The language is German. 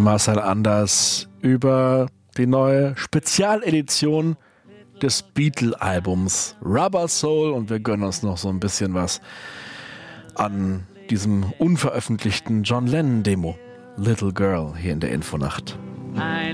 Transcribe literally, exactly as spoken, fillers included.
Marcel Anders über die neue Spezialedition des Beatle-Albums Rubber Soul und wir gönnen uns noch so ein bisschen was an diesem unveröffentlichten John Lennon-Demo Little Girl hier in der Infonacht.